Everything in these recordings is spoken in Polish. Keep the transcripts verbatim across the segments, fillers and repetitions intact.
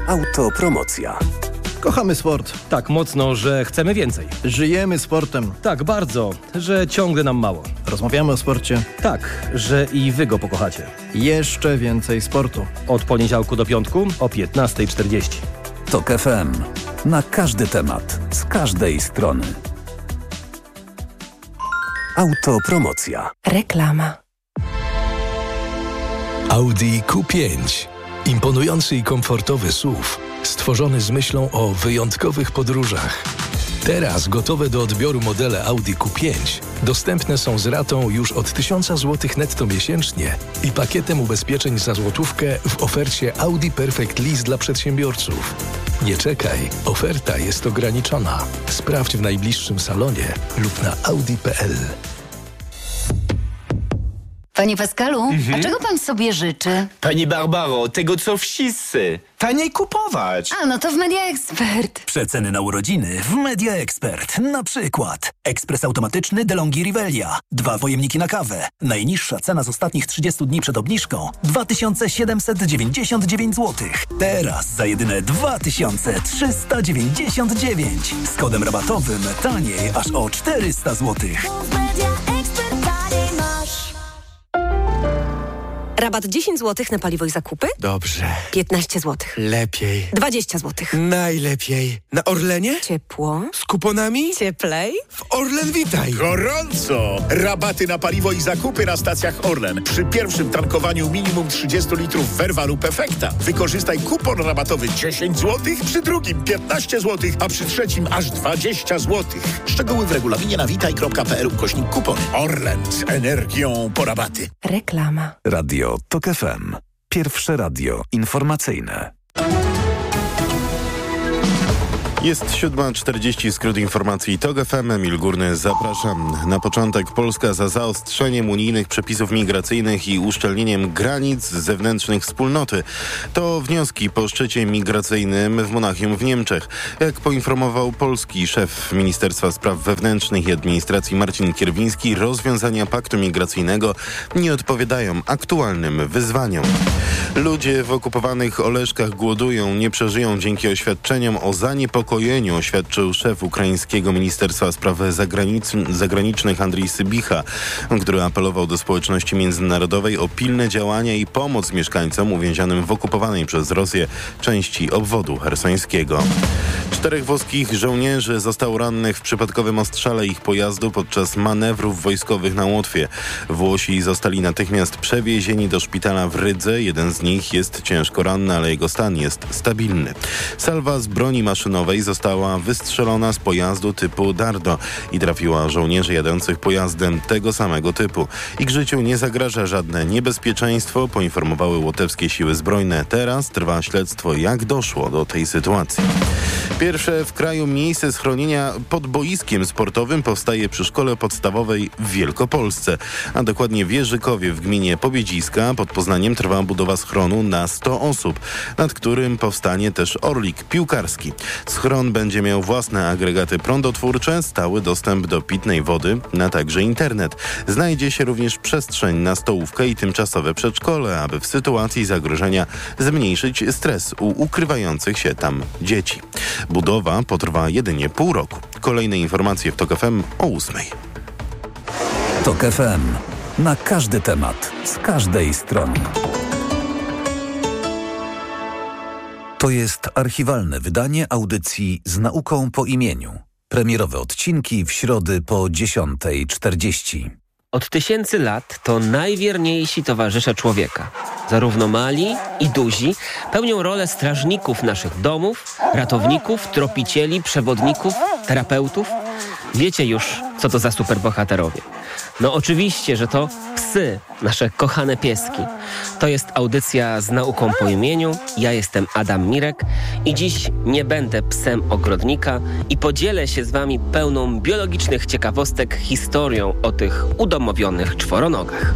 Autopromocja. Kochamy sport. Tak mocno, że chcemy więcej. Żyjemy sportem. Tak bardzo, że ciągle nam mało. Rozmawiamy o sporcie. Tak, że i wy go pokochacie. Jeszcze więcej sportu. Od poniedziałku do piątku o piętnasta czterdzieści. Tok F M. Na każdy temat, z każdej strony. Autopromocja. Reklama. Audi Q pięć. Imponujący i komfortowy S U V, stworzony z myślą o wyjątkowych podróżach. Teraz gotowe do odbioru modele Audi Q pięć dostępne są z ratą już od tysiąc złotych netto miesięcznie i pakietem ubezpieczeń za złotówkę w ofercie Audi Perfect Lease dla przedsiębiorców. Nie czekaj, oferta jest ograniczona. Sprawdź w najbliższym salonie lub na audi kropka p l. Panie Pascalu, Mhm. a czego pan sobie życzy? Pani Barbaro, tego co wszyscy. Taniej kupować. A, no to w Media Expert. Przeceny na urodziny w Media Expert. Na przykład ekspres automatyczny DeLonghi Rivelia. Dwa pojemniki na kawę. Najniższa cena z ostatnich trzydziestu dni przed obniżką dwa tysiące siedemset dziewięćdziesiąt dziewięć złotych. Teraz za jedyne dwa tysiące trzysta dziewięćdziesiąt dziewięć. Z kodem rabatowym taniej aż o czterysta złotych. Rabat dziesięć złotych na paliwo i zakupy? Dobrze. piętnaście złotych. Lepiej. dwadzieścia złotych. Najlepiej. Na Orlenie? Ciepło. Z kuponami? Cieplej. W Orlen Witaj. Gorąco! Rabaty na paliwo i zakupy na stacjach Orlen. Przy pierwszym tankowaniu minimum trzydzieści litrów Verva lub Efekta. Wykorzystaj kupon rabatowy dziesięć złotych, przy drugim piętnaście złotych, a przy trzecim aż dwadzieścia złotych. Szczegóły w regulaminie na witaj kropka p l ukośnik kupon. Orlen z energią po rabaty. Reklama. Radio Tok F M. Pierwsze radio informacyjne. Jest siódma czterdzieści, skrót informacji Tok F M, Emil Górny, zapraszam. Na początek Polska za zaostrzeniem unijnych przepisów migracyjnych i uszczelnieniem granic zewnętrznych wspólnoty. To wnioski po szczycie migracyjnym w Monachium w Niemczech. Jak poinformował polski szef Ministerstwa Spraw Wewnętrznych i Administracji Marcin Kierwiński, rozwiązania paktu migracyjnego nie odpowiadają aktualnym wyzwaniom. Ludzie w okupowanych Oleszkach głodują, nie przeżyją dzięki oświadczeniom o zaniepokojeniu, oświadczył szef ukraińskiego Ministerstwa Spraw Zagranic- Zagranicznych Andrii Sybicha, który apelował do społeczności międzynarodowej o pilne działania i pomoc mieszkańcom uwięzionym w okupowanej przez Rosję części obwodu chersońskiego. Czterech włoskich żołnierzy zostało rannych w przypadkowym ostrzale ich pojazdu podczas manewrów wojskowych na Łotwie. Włosi zostali natychmiast przewiezieni do szpitala w Rydze. Jeden z nich jest ciężko ranny, ale jego stan jest stabilny. Salwa z broni maszynowej została wystrzelona z pojazdu typu Dardo i trafiła żołnierzy jadących pojazdem tego samego typu. Ich życiu nie zagraża żadne niebezpieczeństwo, poinformowały łotewskie siły zbrojne. Teraz trwa śledztwo, jak doszło do tej sytuacji. Pierwsze w kraju miejsce schronienia pod boiskiem sportowym powstaje przy szkole podstawowej w Wielkopolsce, a dokładnie w Jerzykowie w gminie Pobiedziska pod Poznaniem trwa budowa schronu na sto osób, nad którym powstanie też orlik piłkarski. Schron będzie miał własne agregaty prądotwórcze, stały dostęp do pitnej wody, a także internet. Znajdzie się również przestrzeń na stołówkę i tymczasowe przedszkole, aby w sytuacji zagrożenia zmniejszyć stres u ukrywających się tam dzieci. Budowa potrwa jedynie pół roku. Kolejne informacje w Tok F M o ósmej. Tok F M. Na każdy temat, z każdej strony. To jest archiwalne wydanie audycji z nauką po imieniu. Premierowe odcinki w środy po dziesiąta czterdzieści. Od tysięcy lat to najwierniejsi towarzysze człowieka. Zarówno mali i duzi pełnią rolę strażników naszych domów, ratowników, tropicieli, przewodników, terapeutów. Wiecie już, co to za superbohaterowie. No oczywiście, że to psy, nasze kochane pieski. To jest audycja z nauką po imieniu. Ja jestem Adam Mirek i dziś nie będę psem ogrodnika i podzielę się z wami pełną biologicznych ciekawostek historią o tych udomowionych czworonogach.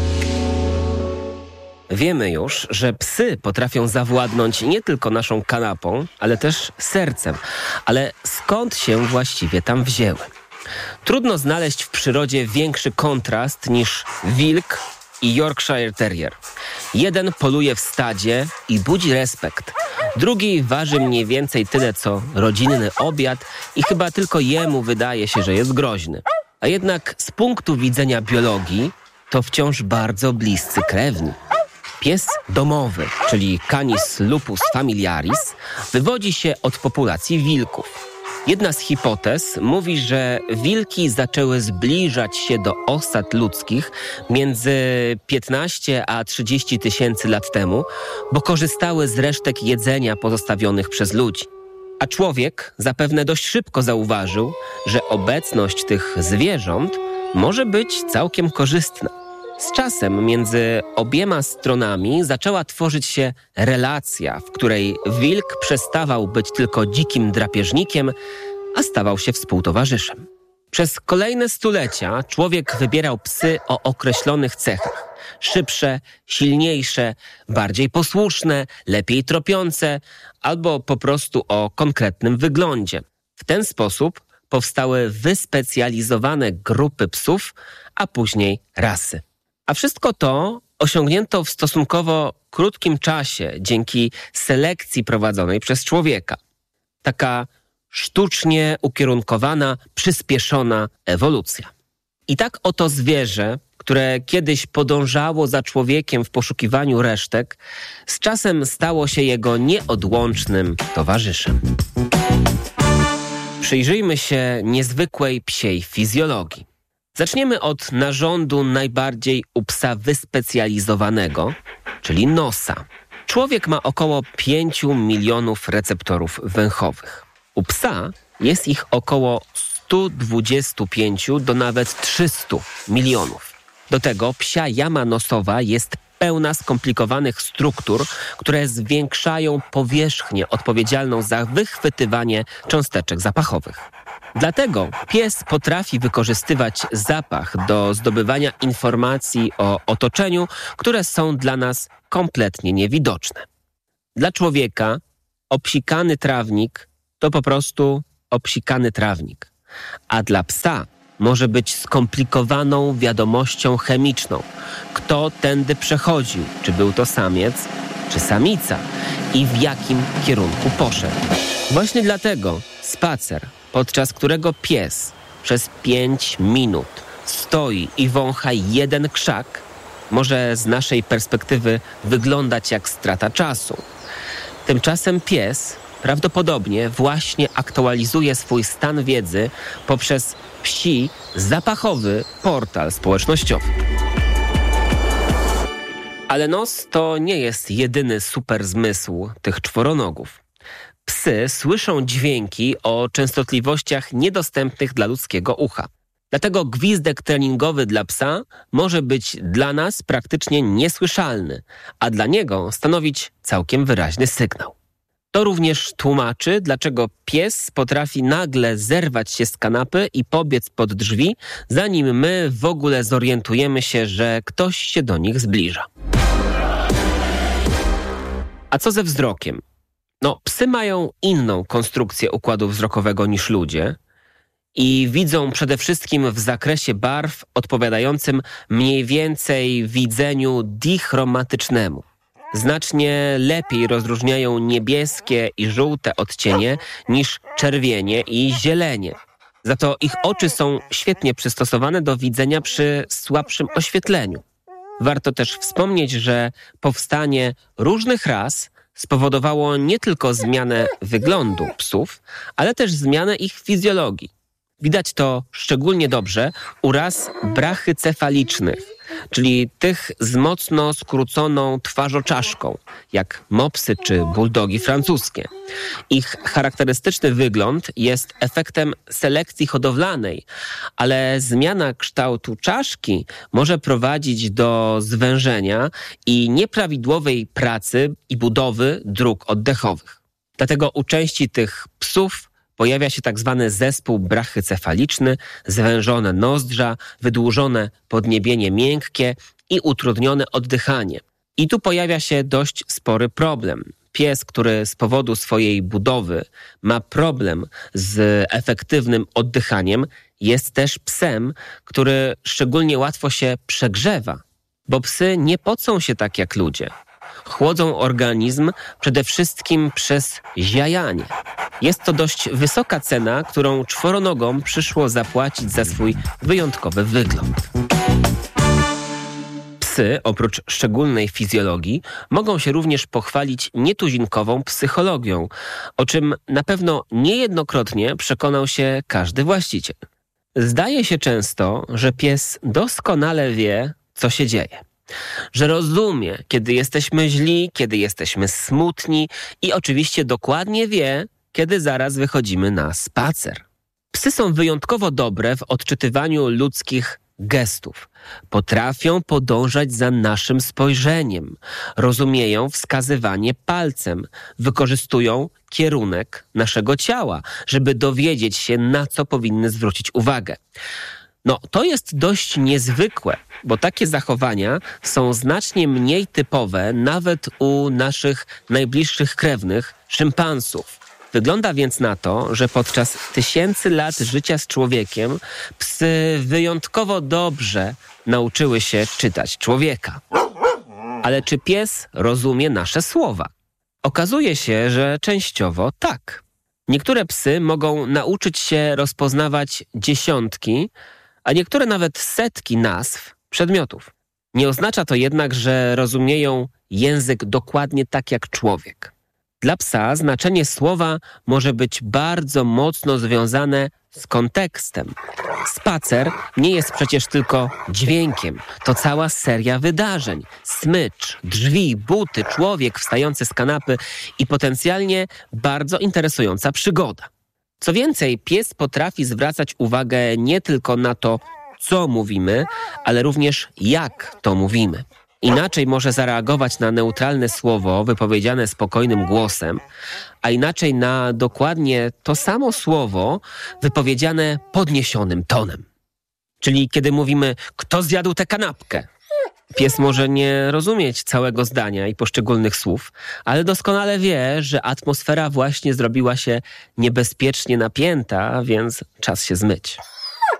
Wiemy już, że psy potrafią zawładnąć nie tylko naszą kanapą, ale też sercem. Ale skąd się właściwie tam wzięły? Trudno znaleźć w przyrodzie większy kontrast niż wilk i Yorkshire Terrier. Jeden poluje w stadzie i budzi respekt. Drugi waży mniej więcej tyle, co rodzinny obiad i chyba tylko jemu wydaje się, że jest groźny. A jednak z punktu widzenia biologii to wciąż bardzo bliscy krewni. Pies domowy, czyli Canis lupus familiaris, wywodzi się od populacji wilków. Jedna z hipotez mówi, że wilki zaczęły zbliżać się do osad ludzkich między piętnaście a trzydzieści tysięcy lat temu, bo korzystały z resztek jedzenia pozostawionych przez ludzi. A człowiek zapewne dość szybko zauważył, że obecność tych zwierząt może być całkiem korzystna. Z czasem między obiema stronami zaczęła tworzyć się relacja, w której wilk przestawał być tylko dzikim drapieżnikiem, a stawał się współtowarzyszem. Przez kolejne stulecia człowiek wybierał psy o określonych cechach. Szybsze, silniejsze, bardziej posłuszne, lepiej tropiące, albo po prostu o konkretnym wyglądzie. W ten sposób powstały wyspecjalizowane grupy psów, a później rasy. A wszystko to osiągnięto w stosunkowo krótkim czasie dzięki selekcji prowadzonej przez człowieka. Taka sztucznie ukierunkowana, przyspieszona ewolucja. I tak oto zwierzę, które kiedyś podążało za człowiekiem w poszukiwaniu resztek, z czasem stało się jego nieodłącznym towarzyszem. Przyjrzyjmy się niezwykłej psiej fizjologii. Zaczniemy od narządu najbardziej u psa wyspecjalizowanego, czyli nosa. Człowiek ma około pięciu milionów receptorów węchowych. U psa jest ich około sto dwadzieścia pięć do nawet trzysta milionów. Do tego psia jama nosowa jest pełna skomplikowanych struktur, które zwiększają powierzchnię odpowiedzialną za wychwytywanie cząsteczek zapachowych. Dlatego pies potrafi wykorzystywać zapach do zdobywania informacji o otoczeniu, które są dla nas kompletnie niewidoczne. Dla człowieka obsikany trawnik to po prostu obsikany trawnik, a dla psa może być skomplikowaną wiadomością chemiczną, kto tędy przechodził, czy był to samiec, czy samica i w jakim kierunku poszedł. Właśnie dlatego spacer, podczas którego pies przez pięć minut stoi i wącha jeden krzak, może z naszej perspektywy wyglądać jak strata czasu. Tymczasem pies prawdopodobnie właśnie aktualizuje swój stan wiedzy poprzez psi zapachowy portal społecznościowy. Ale nos to nie jest jedyny super zmysł tych czworonogów. Psy słyszą dźwięki o częstotliwościach niedostępnych dla ludzkiego ucha. Dlatego gwizdek treningowy dla psa może być dla nas praktycznie niesłyszalny, a dla niego stanowić całkiem wyraźny sygnał. To również tłumaczy, dlaczego pies potrafi nagle zerwać się z kanapy i pobiec pod drzwi, zanim my w ogóle zorientujemy się, że ktoś się do nich zbliża. A co ze wzrokiem? No, psy mają inną konstrukcję układu wzrokowego niż ludzie i widzą przede wszystkim w zakresie barw odpowiadającym mniej więcej widzeniu dichromatycznemu. Znacznie lepiej rozróżniają niebieskie i żółte odcienie niż czerwienie i zielenie. Za to ich oczy są świetnie przystosowane do widzenia przy słabszym oświetleniu. Warto też wspomnieć, że powstanie różnych ras spowodowało nie tylko zmianę wyglądu psów, ale też zmianę ich fizjologii. Widać to szczególnie dobrze u ras brachycefalicznych, czyli tych z mocno skróconą twarzoczaszką, jak mopsy czy bulldogi francuskie. Ich charakterystyczny wygląd jest efektem selekcji hodowlanej, ale zmiana kształtu czaszki może prowadzić do zwężenia i nieprawidłowej pracy i budowy dróg oddechowych. Dlatego u części tych psów pojawia się tak zwany zespół brachycefaliczny, zwężone nozdrza, wydłużone podniebienie miękkie i utrudnione oddychanie. I tu pojawia się dość spory problem. Pies, który z powodu swojej budowy ma problem z efektywnym oddychaniem, jest też psem, który szczególnie łatwo się przegrzewa, bo psy nie pocą się tak jak ludzie. chłodzą organizm przede wszystkim przez ziajanie. Jest to dość wysoka cena, którą czworonogom przyszło zapłacić za swój wyjątkowy wygląd. Psy, oprócz szczególnej fizjologii, mogą się również pochwalić nietuzinkową psychologią, o czym na pewno niejednokrotnie przekonał się każdy właściciel. Zdaje się często, że pies doskonale wie, co się dzieje. Że rozumie, kiedy jesteśmy źli, kiedy jesteśmy smutni i oczywiście dokładnie wie, kiedy zaraz wychodzimy na spacer. Psy są wyjątkowo dobre w odczytywaniu ludzkich gestów. Potrafią podążać za naszym spojrzeniem, rozumieją wskazywanie palcem, wykorzystują kierunek naszego ciała, żeby dowiedzieć się, na co powinny zwrócić uwagę. No, to jest dość niezwykłe, bo takie zachowania są znacznie mniej typowe nawet u naszych najbliższych krewnych, szympansów. Wygląda więc na to, że podczas tysięcy lat życia z człowiekiem psy wyjątkowo dobrze nauczyły się czytać człowieka. Ale czy pies rozumie nasze słowa? Okazuje się, że częściowo tak. Niektóre psy mogą nauczyć się rozpoznawać dziesiątki, a niektóre nawet setki nazw przedmiotów. Nie oznacza to jednak, że rozumieją język dokładnie tak jak człowiek. Dla psa znaczenie słowa może być bardzo mocno związane z kontekstem. Spacer nie jest przecież tylko dźwiękiem. To cała seria wydarzeń. Smycz, drzwi, buty, człowiek wstający z kanapy i potencjalnie bardzo interesująca przygoda. Co więcej, pies potrafi zwracać uwagę nie tylko na to, co mówimy, ale również jak to mówimy. Inaczej może zareagować na neutralne słowo wypowiedziane spokojnym głosem, a inaczej na dokładnie to samo słowo wypowiedziane podniesionym tonem. Czyli kiedy mówimy, kto zjadł tę kanapkę? Pies może nie rozumieć całego zdania i poszczególnych słów, ale doskonale wie, że atmosfera właśnie zrobiła się niebezpiecznie napięta, więc czas się zmyć.